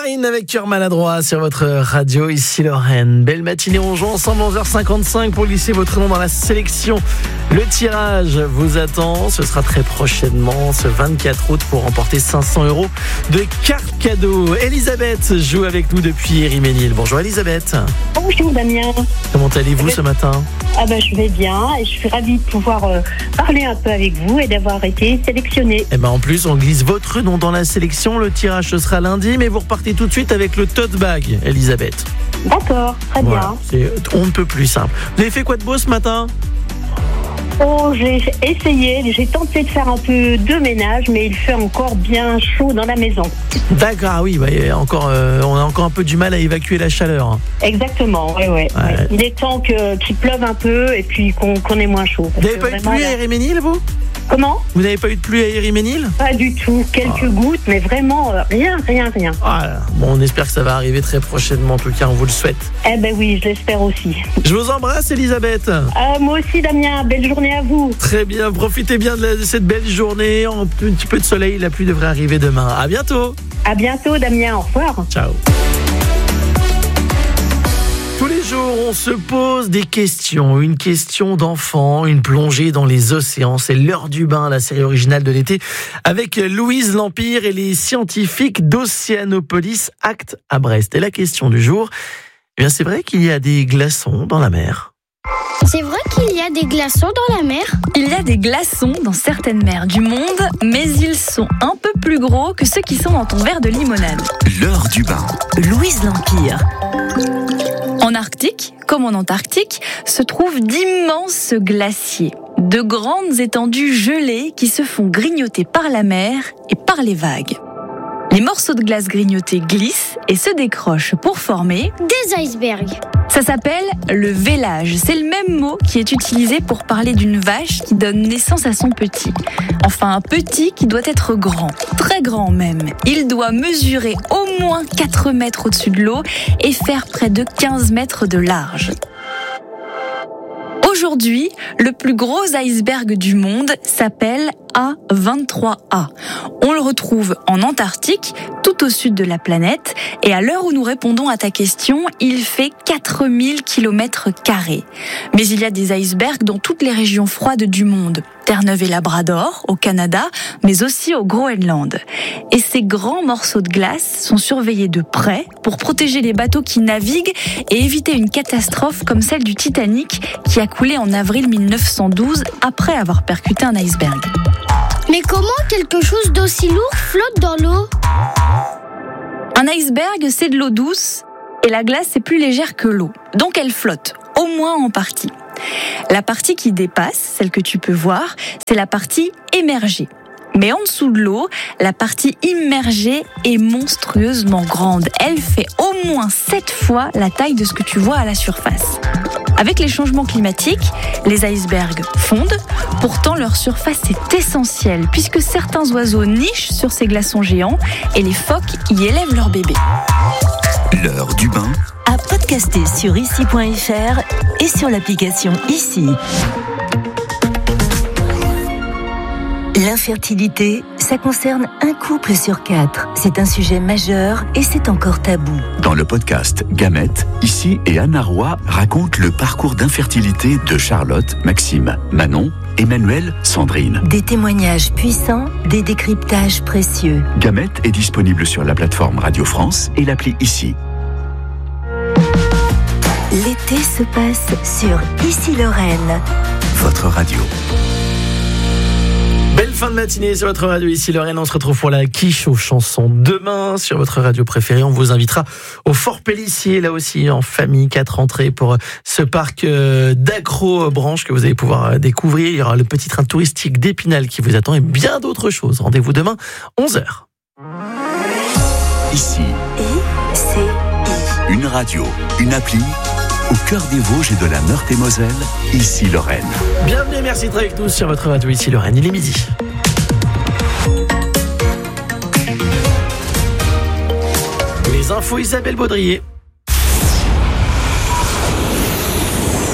Marine avec Cœur Maladroit sur votre radio, ici Lorraine. Belle matinée, on joue ensemble 11h55 pour glisser votre nom dans la sélection. Le tirage vous attend, ce sera très prochainement, ce 24 août, pour remporter 500 € de cartes cadeaux. Elisabeth joue avec nous depuis Ériménil. Bonjour Elisabeth. Bonjour Damien. Comment allez-vous ce matin ? Je vais bien et je suis ravie de pouvoir parler un peu avec vous et d'avoir été sélectionnée. Et en plus, on glisse votre nom dans la sélection. Le tirage, ce sera lundi, mais vous repartez tout de suite avec le tote bag, Elisabeth. D'accord, très bien. On ne peut plus simple. Vous avez fait quoi de beau ce matin ? J'ai essayé, j'ai tenté de faire un peu de ménage, mais il fait encore bien chaud dans la maison. D'accord, oui, on a encore un peu du mal à évacuer la chaleur. Exactement, oui. Il est temps qu'il pleuve un peu et puis qu'on ait moins chaud. Vous n'avez pas eu de pluie à Ériménil, vous ? Comment ? Vous n'avez pas eu de pluie à Ériménil ? Pas du tout, quelques gouttes, mais vraiment rien. On espère que ça va arriver très prochainement, en tout cas, on vous le souhaite. Oui, je l'espère aussi. Je vous embrasse, Elisabeth. Moi aussi, Damien, belle journée à vous. Très bien, profitez bien de cette belle journée. Un petit peu de soleil, la pluie devrait arriver demain. À bientôt. À bientôt, Damien, au revoir. Ciao. Tous les jours, on se pose des questions. Une question d'enfant, une plongée dans les océans. C'est l'heure du bain, la série originale de l'été, avec Louise L'Empire et les scientifiques d'Océanopolis Act à Brest. Et la question du jour, c'est vrai qu'il y a des glaçons dans la mer. C'est vrai qu'il y a des glaçons dans la mer ? Il y a des glaçons dans certaines mers du monde, mais ils sont un peu plus gros que ceux qui sont dans ton verre de limonade. L'heure du bain. Louise L'Empire. En Arctique, comme en Antarctique, se trouvent d'immenses glaciers. De grandes étendues gelées qui se font grignoter par la mer et par les vagues. Les morceaux de glace grignotés glissent et se décrochent pour former des icebergs. Ça s'appelle le vélage. C'est le même mot qui est utilisé pour parler d'une vache qui donne naissance à son petit. Enfin, un petit qui doit être grand, très grand même. Il doit mesurer au moins 4 mètres au-dessus de l'eau et faire près de 15 mètres de large. Aujourd'hui, le plus gros iceberg du monde s'appelle A23A. On le retrouve en Antarctique, tout au sud de la planète, et à l'heure où nous répondons à ta question, il fait 4000 km². Mais il y a des icebergs dans toutes les régions froides du monde. Terre-Neuve et Labrador, au Canada, mais aussi au Groenland. Et ces grands morceaux de glace sont surveillés de près pour protéger les bateaux qui naviguent et éviter une catastrophe comme celle du Titanic qui a coulé en avril 1912 après avoir percuté un iceberg. Mais comment quelque chose d'aussi lourd flotte dans l'eau ? Un iceberg, c'est de l'eau douce et la glace est plus légère que l'eau. Donc elle flotte, au moins en partie. La partie qui dépasse, celle que tu peux voir, c'est la partie émergée. Mais en dessous de l'eau, la partie immergée est monstrueusement grande. Elle fait au moins 7 fois la taille de ce que tu vois à la surface. Avec les changements climatiques, les icebergs fondent. Pourtant, leur surface est essentielle puisque certains oiseaux nichent sur ces glaçons géants et les phoques y élèvent leurs bébés. L'heure du bain. À podcaster sur ici.fr et sur l'application Ici. L'infertilité, ça concerne un couple sur 4. C'est un sujet majeur et c'est encore tabou. Dans le podcast Gamètes, Ici et Anna Roy racontent le parcours d'infertilité de Charlotte, Maxime, Manon, Emmanuel, Sandrine. Des témoignages puissants, des décryptages précieux. Gamètes est disponible sur la plateforme Radio France et l'appli Ici. L'été se passe sur Ici Lorraine. Votre radio. Belle fin de matinée sur votre radio, ici Lorraine. On se retrouve pour la quiche aux chansons demain sur votre radio préférée. On vous invitera au Fort Pélissier, là aussi en famille, 4 entrées pour ce parc d'Acrobranche que vous allez pouvoir découvrir. Il y aura le petit train touristique d'Épinal qui vous attend et bien d'autres choses. Rendez-vous demain, 11h. Ici. ICI. Une radio, une appli. Au cœur des Vosges et de la Meurthe-et-Moselle, Ici Lorraine. Bienvenue et merci d'être avec nous sur votre radio, ici Lorraine. Il est midi. Les infos, Isabelle Baudrier.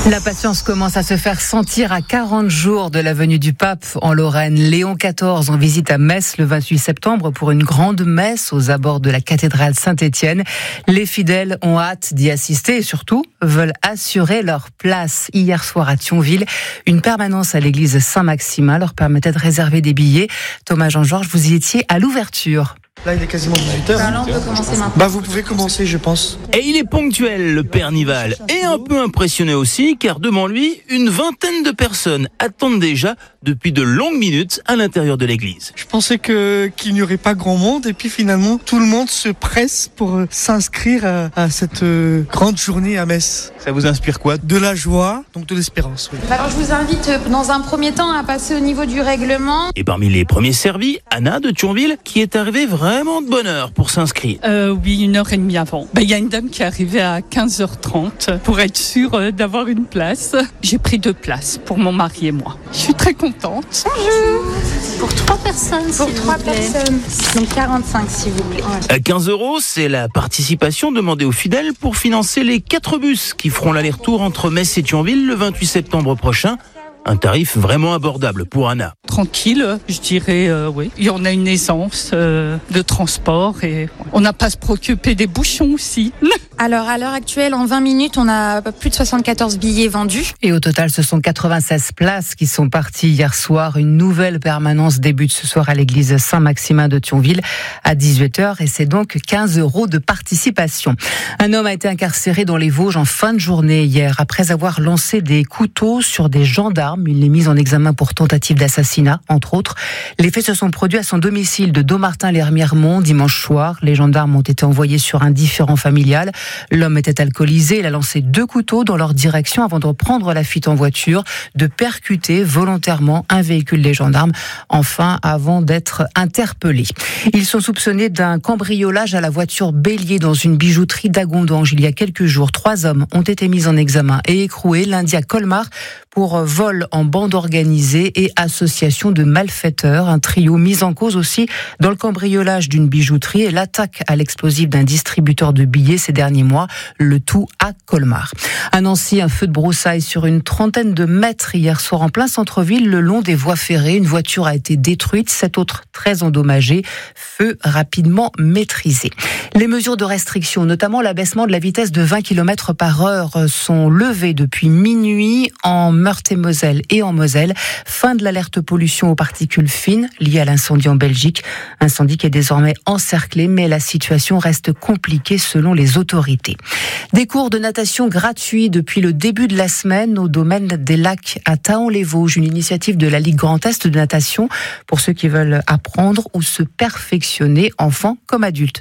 La patience commence à se faire sentir à 40 jours de la venue du pape en Lorraine. Léon XIV en visite à Metz le 28 septembre pour une grande messe aux abords de la cathédrale Saint-Étienne. Les fidèles ont hâte d'y assister et surtout veulent assurer leur place. Hier soir à Thionville, une permanence à l'église Saint-Maximin leur permettait de réserver des billets. Thomas Jean-Georges, vous y étiez à l'ouverture. Là, il est quasiment 18h. Là, on peut commencer maintenant. Vous pouvez commencer, je pense. Et il est ponctuel, le Père Nival, et un peu impressionné aussi, car devant lui, une vingtaine de personnes attendent déjà depuis de longues minutes à l'intérieur de l'église. Je pensais qu'il n'y aurait pas grand monde, et puis finalement, tout le monde se presse pour s'inscrire à cette grande journée à Metz. Ça vous inspire quoi ? De la joie, donc de l'espérance. Oui. Alors, je vous invite dans un premier temps à passer au niveau du règlement. Et parmi les premiers servis, Anna de Thionville, qui est arrivée vraiment de bonne heure pour s'inscrire. Oui, 1h30 avant. Il y a une dame qui est arrivée à 15h30 pour être sûre d'avoir une place. J'ai pris 2 places pour mon mari et moi. Je suis très contente. Bonjour. Pour 3 personnes, Pour 3 personnes. Donc 45, s'il vous plaît. À 15 €, c'est la participation demandée aux fidèles pour financer les 4 bus qui feront l'aller-retour entre Metz et Thionville le 28 septembre prochain. Un tarif vraiment abordable pour Anna. Tranquille, je dirais, oui. Et on a une aisance de transport et on n'a pas à se préoccuper des bouchons aussi. Alors, à l'heure actuelle, en 20 minutes, on a plus de 74 billets vendus. Et au total, ce sont 96 places qui sont parties hier soir. Une nouvelle permanence débute ce soir à l'église Saint-Maximin de Thionville à 18h et c'est donc 15 € de participation. Un homme a été incarcéré dans les Vosges en fin de journée hier après avoir lancé des couteaux sur des gendarmes. Il est mis en examen pour tentative d'assassinat, entre autres. Les faits se sont produits à son domicile de Dommartin-lès-Remiremont dimanche soir. Les gendarmes ont été envoyés sur un différend familial. L'homme était alcoolisé. Il a lancé 2 couteaux dans leur direction avant de reprendre la fuite en voiture, de percuter volontairement un véhicule des gendarmes, enfin avant d'être interpellés. Ils sont soupçonnés d'un cambriolage à la voiture bélier dans une bijouterie d'Agondange. Il y a quelques jours, 3 hommes ont été mis en examen et écroués lundi à Colmar pour vol en bande organisée et association de malfaiteurs. Un trio mis en cause aussi dans le cambriolage d'une bijouterie et l'attaque à l'explosif d'un distributeur de billets ces derniers mois, le tout à Colmar. À Nancy, un feu de broussailles sur une trentaine de mètres hier soir en plein centre-ville, le long des voies ferrées. Une voiture a été détruite, 7 autres très endommagées. Feu rapidement maîtrisé. Les mesures de restriction, notamment l'abaissement de la vitesse de 20 km/h, sont levées depuis minuit en Meurthe-et-Moselle et en Moselle. Fin de l'alerte pollution aux particules fines liée à l'incendie en Belgique. Incendie qui est désormais encerclé, mais la situation reste compliquée selon les autorités. Des cours de natation gratuits depuis le début de la semaine au domaine des lacs à Thaon-les-Vosges, une initiative de la Ligue Grand Est de natation pour ceux qui veulent apprendre ou se perfectionner, enfants comme adultes.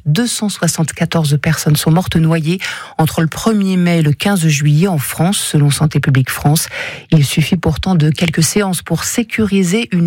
274 personnes sont mortes noyées entre le 1er mai et le 15 juillet en France, selon Santé publique France. Il suffit pourtant de quelques séances pour sécuriser une